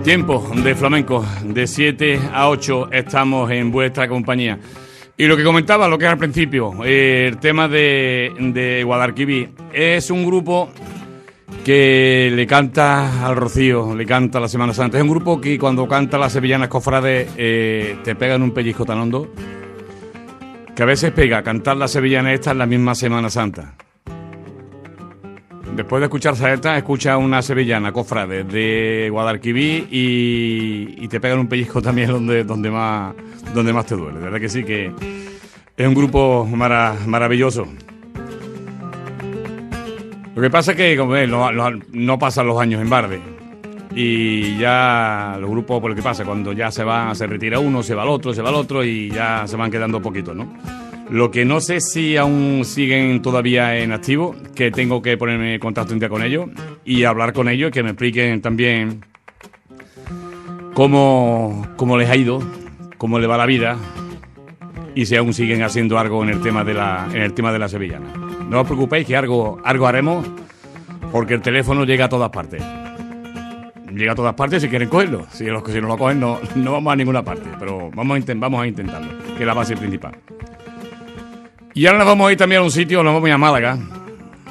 Tiempo de flamenco, de 7 a 8 estamos en vuestra compañía. Y lo que comentaba, lo que es al principio, el tema de Guadalquivir, es un grupo que le canta al Rocío, le canta a la Semana Santa. Es un grupo que cuando canta las sevillanas cofrades te pegan un pellizco tan hondo que a veces pega cantar las sevillanas estas en la misma Semana Santa. Después de escuchar saetas, escucha una sevillana cofrade de Guadalquivir y te pegan un pellizco también donde más te duele. De verdad que sí, que es un grupo maravilloso. Lo que pasa es que, como ves, no pasan los años en balde. Y ya los grupos, por lo que pasa, cuando ya se retira uno, se va el otro y ya se van quedando poquitos, ¿no? Lo que no sé si aún siguen todavía en activo, que tengo que ponerme en contacto un día con ellos y hablar con ellos, que me expliquen también cómo les ha ido, cómo le va la vida y si aún siguen haciendo algo en el tema de la sevillana. No os preocupéis, que algo haremos, porque el teléfono llega a todas partes. Llega a todas partes si quieren cogerlo. Si no lo cogen, no vamos a ninguna parte, pero vamos a intentarlo, que es la base principal. Y ahora nos vamos a ir también a un sitio, nos vamos a ir a Málaga,